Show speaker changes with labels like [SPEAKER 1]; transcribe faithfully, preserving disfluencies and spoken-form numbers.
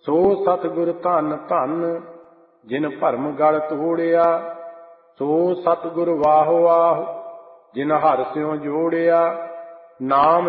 [SPEAKER 1] ਸੋ ਸਤਿਗੁਰ ਧੰਨ ਧੰਨ ਜਿਨ ਭਰਮ ਗਲ ਤੋੜਿਆ। ਸੋ ਸਤਿਗੁਰ ਵਾਹ ਵਾਹ ਜਿਨ ਹਰਿ ਸਿਉ ਜੋੜਿਆ। ਨਾਮ